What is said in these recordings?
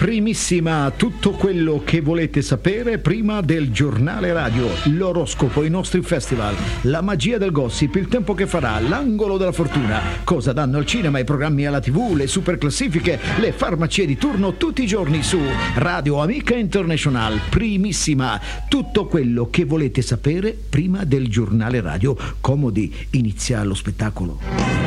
Primissima, tutto quello che volete sapere prima del giornale radio, l'oroscopo, i nostri festival, la magia del gossip, il tempo che farà, l'angolo della fortuna, cosa danno al cinema, i programmi alla TV, le super classifiche, le farmacie di turno tutti i giorni su Radio Amica International. Primissima, tutto quello che volete sapere prima del giornale radio. Comodi, inizia lo spettacolo.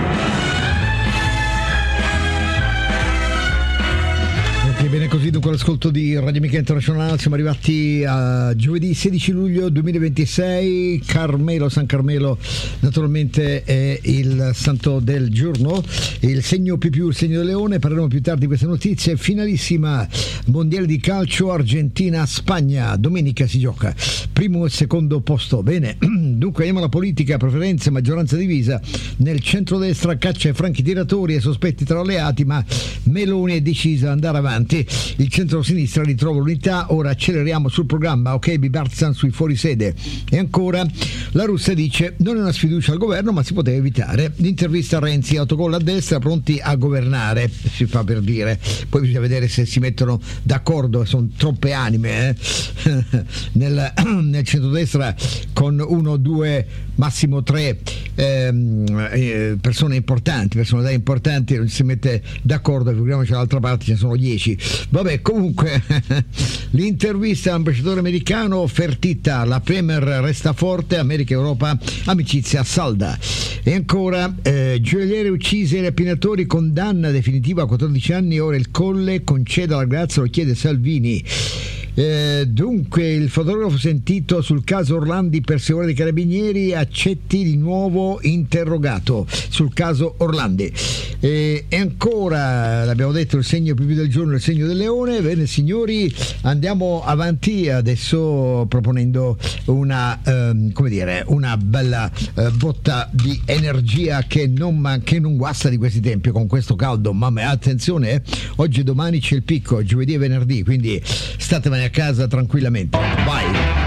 Bene, così dunque l'ascolto di Radio Amica International. Siamo arrivati a giovedì 16 luglio 2026. San Carmelo naturalmente è il santo del giorno, il segno più il segno del leone. Parleremo più tardi di queste notizie. Finalissima mondiale di calcio Argentina-Spagna, domenica si gioca primo e secondo posto. Bene, dunque andiamo alla politica, preferenze, maggioranza divisa. Nel centrodestra caccia ai franchi tiratori e sospetti tra alleati, ma Meloni è decisa ad andare avanti. Il centro-sinistra ritrova l'unità, ora acceleriamo sul programma, ok, bipartisan sui fuorisede. E ancora la Russia dice non è una sfiducia al governo, ma si poteva evitare. L'intervista a Renzi, autogol a destra, pronti a governare, si fa per dire, poi bisogna vedere se si mettono d'accordo, sono troppe anime nel centrodestra, con 1, 2, massimo 3 persone importanti, personalità importanti, non si mette d'accordo, figuriamoci dall'altra parte ce ne sono 10. Vabbè, comunque l'intervista all'ambasciatore americano, Fertitta, la Premier resta forte, America e Europa, amicizia salda. E ancora gioielliere uccise e rapinatori, condanna definitiva a 14 anni, ora il Colle concede la grazia, lo chiede Salvini. Dunque il fotografo sentito sul caso Orlandi, perseguitore dei carabinieri, accetti di nuovo interrogato sul caso Orlandi. E ancora, l'abbiamo detto, il segno più del giorno, il segno del leone. Bene signori, andiamo avanti adesso proponendo una bella botta di energia che non guasta di questi tempi con questo caldo. Mamma, attenzione, oggi e domani c'è il picco, giovedì e venerdì, quindi statevene a casa tranquillamente. Vai!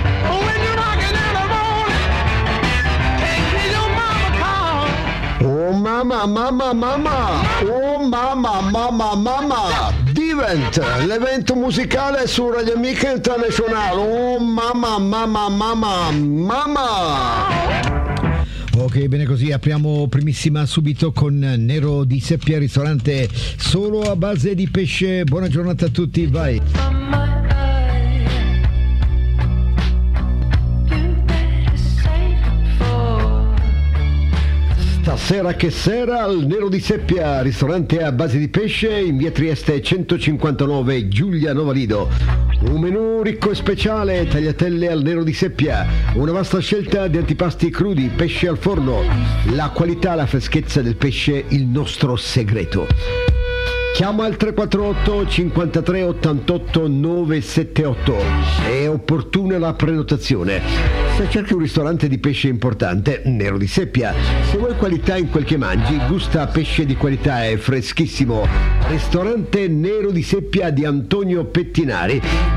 Oh mamma, mamma, mamma! Oh mamma, mamma, mamma! Divent, l'evento musicale su Radio Amica International. Oh mamma, mamma, mamma, mamma! Ok, bene, così apriamo primissima subito con Nero di Seppia, ristorante solo a base di pesce. Buona giornata a tutti, vai! Stasera che sera al Nero di Seppia, ristorante a base di pesce in via Trieste 159, Giulia Novalido. Un menù ricco e speciale, tagliatelle al Nero di Seppia, una vasta scelta di antipasti crudi, pesce al forno, la qualità, la freschezza del pesce, il nostro segreto. Chiama al 348 53 88 978, è opportuna la prenotazione. Se cerchi un ristorante di pesce importante, Nero di Seppia. Se vuoi qualità in quel che mangi, gusta pesce di qualità e freschissimo. Ristorante Nero di Seppia di Antonio Pettinari.